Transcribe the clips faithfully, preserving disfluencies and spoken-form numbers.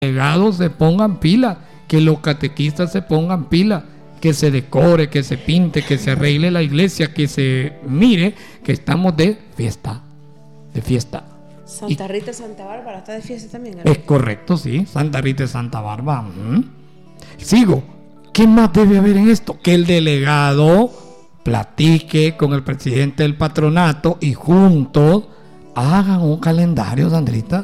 delegados se pongan pila, que los catequistas se pongan pila, que se decore, que se pinte, que se arregle la iglesia, que se mire que estamos de fiesta, de fiesta. Santa Rita, Santa Bárbara está de fiesta también, ¿no? Es correcto, sí, Santa Rita y Santa Bárbara. Uh-huh. Sigo. ¿Qué más debe haber en esto? Que el delegado platique con el presidente del patronato y juntos hagan un calendario, Sandrita.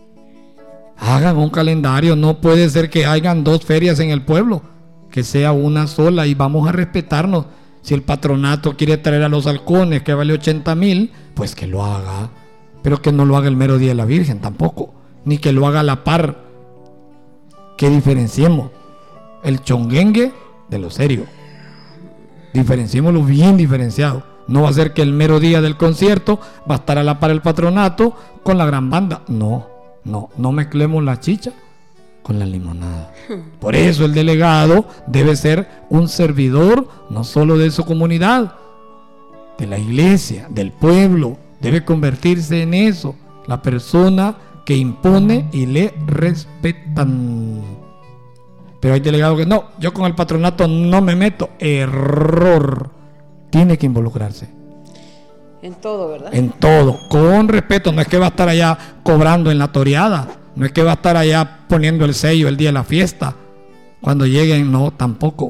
Hagan un calendario. No puede ser que hayan dos ferias en el pueblo, que sea una sola, y vamos a respetarnos. Si el patronato quiere traer a los halcones que vale ochenta mil, pues que lo haga, pero que no lo haga el mero día de la Virgen tampoco, ni que lo haga a la par. Que diferenciemos el chonguengue de lo serio. Diferenciémoslo bien diferenciado. No va a ser que el mero día del concierto va a estar a la par el patronato con la gran banda. No, no, no mezclemos la chicha con la limonada. Por eso el delegado debe ser un servidor no solo de su comunidad, de la iglesia, del pueblo. Debe convertirse en eso, la persona que impone y le respetan. Pero hay delegados que no, yo con el patronato no me meto. Error. Tiene que involucrarse en todo, ¿verdad? En todo, con respeto. No es que va a estar allá cobrando en la toreada, no es que va a estar allá poniendo el sello el día de la fiesta. Cuando lleguen, no, tampoco.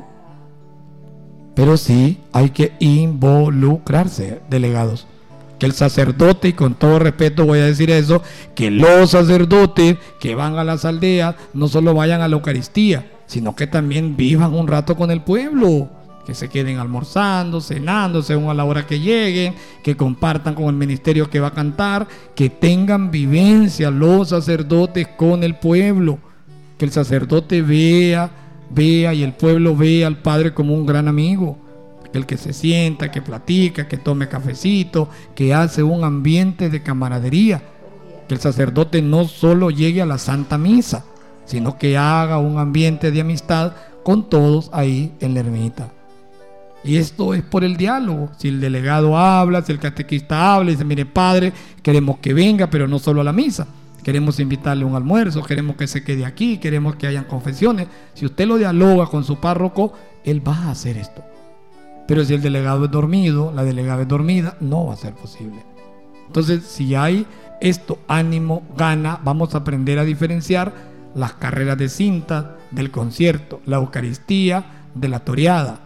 Pero sí hay que involucrarse, delegados. Que el sacerdote, y con todo respeto voy a decir eso, que los sacerdotes que van a las aldeas no solo vayan a la Eucaristía, sino que también vivan un rato con el pueblo, que se queden almorzando, cenando según a la hora que lleguen, que compartan con el ministerio que va a cantar, que tengan vivencia los sacerdotes con el pueblo, que el sacerdote vea, vea y el pueblo vea al Padre como un gran amigo. El que se sienta, que platica, que tome cafecito, que hace un ambiente de camaradería. Que el sacerdote no solo llegue a la Santa Misa, sino que haga un ambiente de amistad con todos ahí en la ermita. Y esto es por el diálogo. Si el delegado habla, si el catequista habla y dice, mire padre, queremos que venga, pero no solo a la misa. Queremos invitarle a un almuerzo, queremos que se quede aquí, queremos que hayan confesiones. Si usted lo dialoga con su párroco, él va a hacer esto. Pero si el delegado es dormido, la delegada es dormida, no va a ser posible. Entonces, si hay esto, ánimo, gana, vamos a aprender a diferenciar las carreras de cinta del concierto, la Eucaristía de la toreada.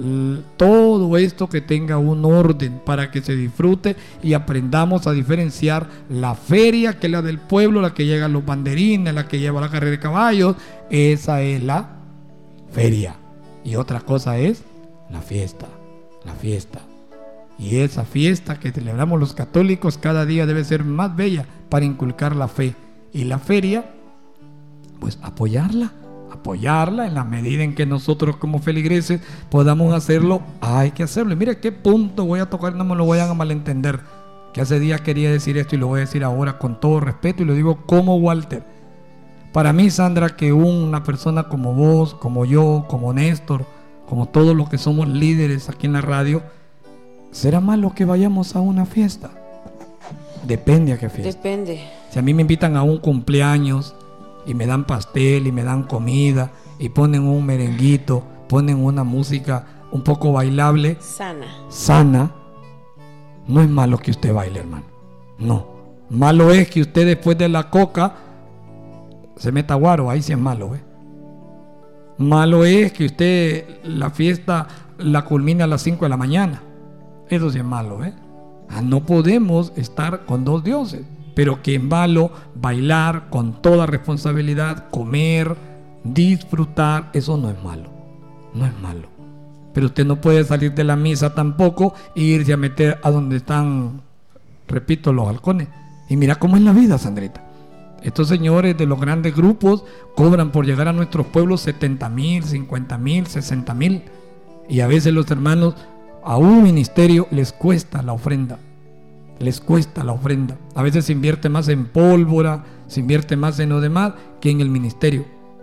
Todo esto que tenga un orden para que se disfrute y aprendamos a diferenciar la feria, que es la del pueblo, la que llega los banderines, la que lleva la carrera de caballos. Esa es la feria. Y otra cosa es la fiesta, la fiesta. Y esa fiesta que celebramos los católicos cada día debe ser más bella para inculcar la fe. Y la feria, pues apoyarla, apoyarla en la medida en que nosotros como feligreses podamos hacerlo, hay que hacerlo. Y mira qué punto voy a tocar, no me lo vayan a malentender, que hace días quería decir esto y lo voy a decir ahora con todo respeto y lo digo como Walter. Para mí, Sandra, que una persona como vos, como yo, como Néstor, como todos los que somos líderes aquí en la radio, ¿será malo que vayamos a una fiesta? Depende a qué fiesta. Depende. Si a mí me invitan a un cumpleaños y me dan pastel y me dan comida y ponen un merenguito, ponen una música un poco bailable, sana, sana, no es malo que usted baile, hermano. No. Malo es que usted después de la coca se meta guaro, ahí sí es malo, ¿eh? Malo es que usted la fiesta la culmine a las cinco de la mañana. Eso sí es malo, ¿eh? Ah, no podemos estar con dos dioses. Pero que es malo bailar con toda responsabilidad, comer, disfrutar, eso no es malo. No es malo. Pero usted no puede salir de la misa tampoco e irse a meter a donde están, repito, los halcones. Y mira cómo es la vida, Sandrita. Estos señores de los grandes grupos cobran por llegar a nuestros pueblos setenta mil, cincuenta mil, sesenta mil. Y a veces los hermanos, a un ministerio les cuesta la ofrenda. Les cuesta la ofrenda. A veces se invierte más en pólvora, se invierte más en lo demás que en el ministerio.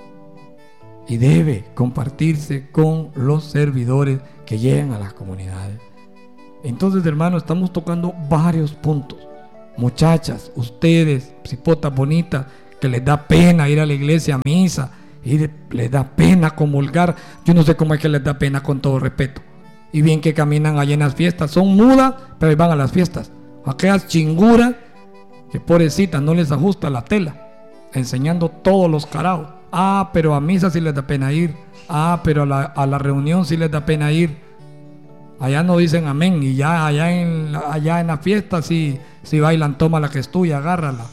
Y debe compartirse con los servidores que llegan a las comunidades. Entonces, hermanos, estamos tocando varios puntos. Muchachas, ustedes, cipotas bonitas, que les da pena ir a la iglesia a misa, y les da pena comulgar. Yo no sé cómo es que les da pena, con todo respeto. Y bien que caminan allá en las fiestas, son mudas, pero ahí van a las fiestas. Aquellas chinguras que pobrecitas no les ajusta la tela, enseñando todos los caraos. Ah, pero a misa sí les da pena ir. Ah, pero a la, a la reunión sí les da pena ir. Allá no dicen amén, y ya allá en la, allá en la fiesta sí, sí bailan, toma la que es tuya, agárrala.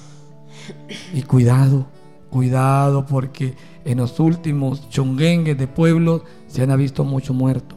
Y cuidado, cuidado, porque en los últimos chonguengues de pueblos se han visto mucho muerto.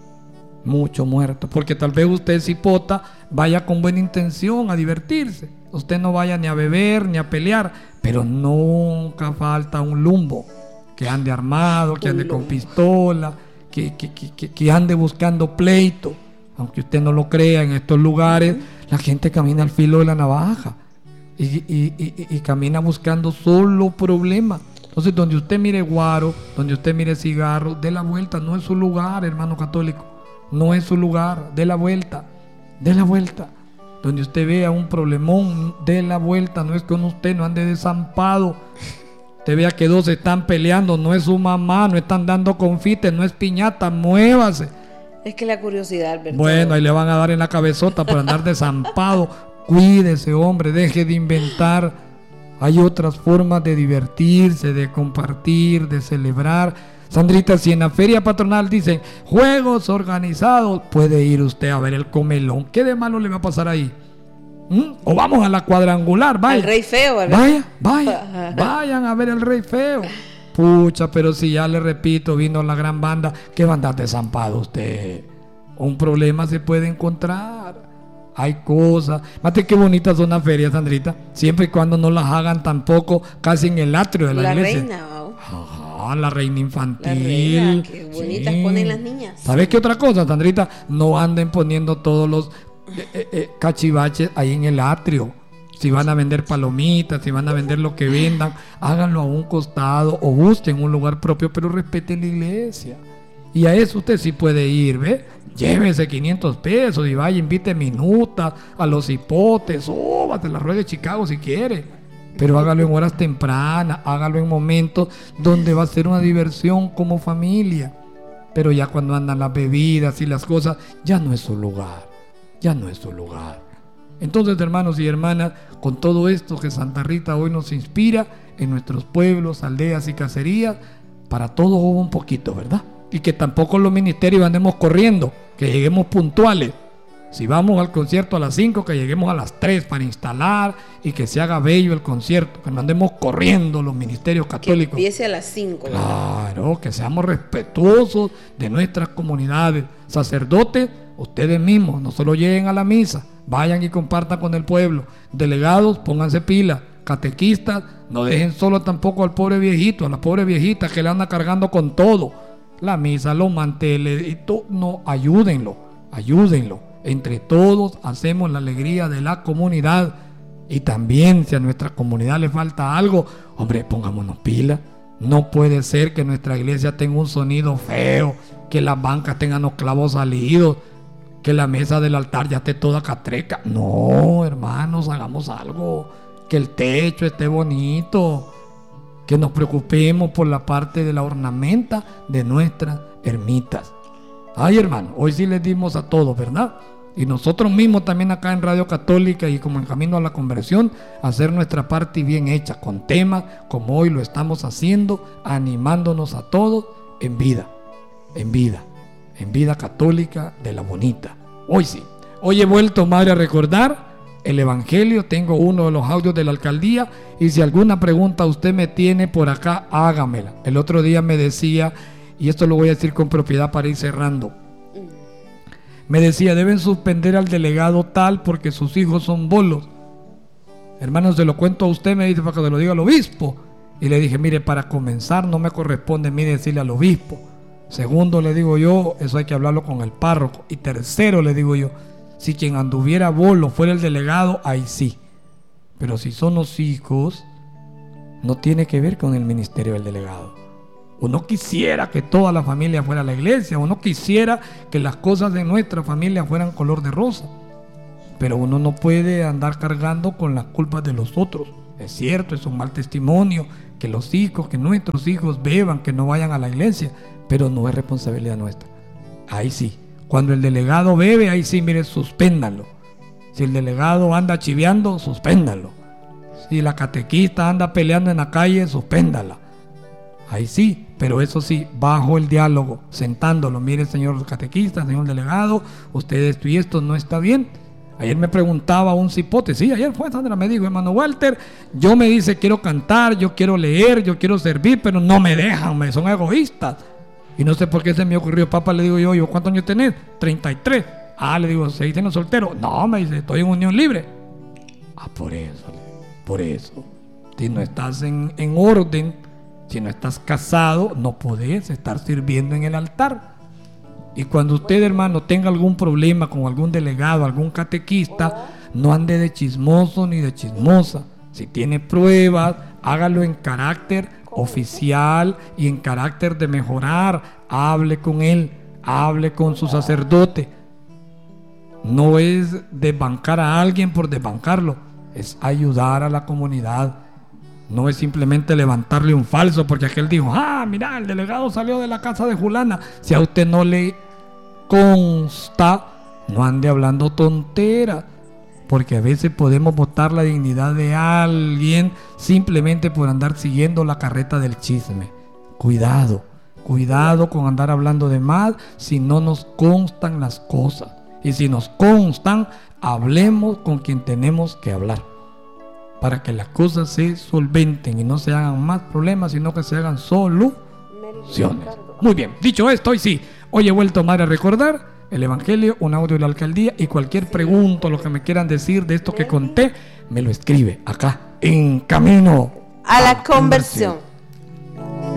Mucho muerto, porque tal vez usted, cipota, vaya con buena intención a divertirse. Usted no vaya ni a beber ni a pelear, pero nunca falta un lumbo que ande armado, que ande con pistola, que, que, que, que ande buscando pleito. Aunque usted no lo crea, en estos lugares la gente camina al filo de la navaja y, y, y, y camina buscando solo problemas. Entonces, donde usted mire guaro, donde usted mire cigarro, dé la vuelta. No es su lugar, hermano católico. No es su lugar, dé la vuelta, dé la vuelta. Donde usted vea un problemón, dé la vuelta. No es con usted, no ande desampado. Usted vea que dos se están peleando, no es su mamá, no están dando confites, no es piñata, muévase. Es que la curiosidad, ¿verdad? Bueno, ahí le van a dar en la cabezota por andar desampado. Cuídese, hombre, deje de inventar. Hay otras formas de divertirse, de compartir, de celebrar. Sandrita, si en la feria patronal dicen juegos organizados, puede ir usted a ver el comelón. ¿Qué de malo le va a pasar ahí? ¿Mm? O vamos a la cuadrangular, vaya. El Rey Feo, ¿verdad? Vaya, vaya, vayan a ver el Rey Feo. Pucha, pero si ya le repito, vino la gran banda, ¿qué va a andar desampado usted? Un problema se puede encontrar. Hay cosas. Mate, qué bonitas son las ferias, Sandrita. Siempre y cuando no las hagan tampoco casi en el atrio de la, la iglesia. Reina, wow. Ajá, la reina infantil. La reina, qué bonitas sí. Ponen las niñas. ¿Sabes qué otra cosa, Sandrita? No anden poniendo todos los eh, eh, eh, cachivaches ahí en el atrio. Si van a vender palomitas, si van a vender lo que vendan, háganlo a un costado o busquen un lugar propio, pero respeten la iglesia. Y a eso usted sí puede ir, ¿ve? Llévese quinientos pesos y vaya, invite minutas a los hipotes, oh, te la rueda de Chicago si quiere. Pero hágalo en horas tempranas, hágalo en momentos donde va a ser una diversión como familia. Pero ya cuando andan las bebidas y las cosas, ya no es su lugar, ya no es su lugar. Entonces, hermanos y hermanas, con todo esto que Santa Rita hoy nos inspira en nuestros pueblos, aldeas y caserías, para todo hubo un poquito, ¿verdad? Y que tampoco los ministerios andemos corriendo, que lleguemos puntuales. Si vamos al concierto a las cinco, que lleguemos a las tres para instalar y que se haga bello el concierto, que no andemos corriendo los ministerios católicos. Que empiece a las cinco. Claro, que seamos respetuosos de nuestras comunidades. Sacerdotes, ustedes mismos, no solo lleguen a la misa, vayan y compartan con el pueblo. Delegados, pónganse pilas. Catequistas, no dejen solo tampoco al pobre viejito, a la pobre viejita que le anda cargando con todo. La misa, los manteles, y todo, no, ayúdenlo, ayúdenlo. Entre todos hacemos la alegría de la comunidad. Y también, si a nuestra comunidad le falta algo, hombre, pongámonos pila. No puede ser que nuestra iglesia tenga un sonido feo, que las bancas tengan los clavos salidos, que la mesa del altar ya esté toda catreca. No, hermanos, hagamos algo. Que el techo esté bonito. Que nos preocupemos por la parte de la ornamenta de nuestras ermitas. Ay, hermano, hoy sí les dimos a todos, ¿verdad? Y nosotros mismos también acá en Radio Católica y como en Camino a la Conversión, hacer nuestra parte bien hecha, con temas como hoy lo estamos haciendo, animándonos a todos en vida, en vida, en vida católica de la bonita. Hoy sí, hoy he vuelto, madre, a recordar el Evangelio. Tengo uno de los audios de la alcaldía y si alguna pregunta usted me tiene por acá, hágamela. El otro día me decía, y esto lo voy a decir con propiedad para ir cerrando, me decía, deben suspender al delegado tal porque sus hijos son bolos. Hermano, se lo cuento a usted, me dice, para que se lo diga al obispo. Y le dije, mire, para comenzar no me corresponde a mí decirle al obispo. Segundo, le digo yo, eso hay que hablarlo con el párroco. Y tercero, le digo yo, si quien anduviera bolo fuera el delegado, ahí sí. Pero si son los hijos, no tiene que ver con el ministerio del delegado. Uno quisiera que toda la familia fuera a la iglesia, uno quisiera que las cosas de nuestra familia fueran color de rosa, pero uno no puede andar cargando con las culpas de los otros. Es cierto, es un mal testimonio que los hijos, que nuestros hijos beban, que no vayan a la iglesia, pero no es responsabilidad nuestra. Ahí sí, cuando el delegado bebe, ahí sí, mire, suspéndalo. Si el delegado anda chiveando, suspéndalo. Si la catequista anda peleando en la calle, suspéndala. Ahí sí, pero eso sí, bajo el diálogo, sentándolo. Mire, señor catequista, señor delegado, usted esto y esto no está bien. Ayer me preguntaba un cipote, sí, ayer fue Sandra, me dijo, hermano Walter, yo me dice, quiero cantar, yo quiero leer, yo quiero servir, pero no me dejan, me son egoístas. Y no sé por qué se me ocurrió, papá, le digo yo, yo ¿cuántos años tenés? treinta y tres. Ah, le digo, ¿seguís siendo soltero? No, me dice, estoy en unión libre. Ah, por eso, por eso. Si no estás en, en orden, si no estás casado, no podés estar sirviendo en el altar. Y cuando usted, hermano, tenga algún problema con algún delegado, algún catequista, no ande de chismoso ni de chismosa. Si tiene pruebas, hágalo en carácter oficial y en carácter de mejorar. Hable con él, hable con su sacerdote. No es desbancar a alguien por desbancarlo, es ayudar a la comunidad. No es simplemente levantarle un falso porque aquel dijo, ah, mira, el delegado salió de la casa de fulana. Si a usted no le consta, no ande hablando tontera, porque a veces podemos botar la dignidad de alguien simplemente por andar siguiendo la carreta del chisme. Cuidado, cuidado con andar hablando de más si no nos constan las cosas. Y si nos constan, hablemos con quien tenemos que hablar, para que las cosas se solventen y no se hagan más problemas, sino que se hagan soluciones. Muy bien, dicho esto, hoy sí, hoy he vuelto más a recordar el Evangelio, un audio de la alcaldía, y cualquier pregunta o lo que me quieran decir de esto que conté, me lo escribe acá, en Camino a la Conversión.